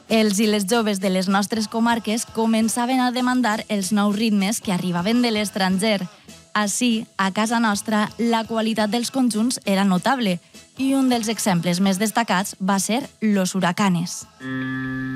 Els i les joves de les nostres comarques començaven a demandar els nous ritmes que arribaven de l'estranger. Així, a casa nostra, la qualitat dels conjunts era notable i un dels exemples més destacats va ser Los Huracanes.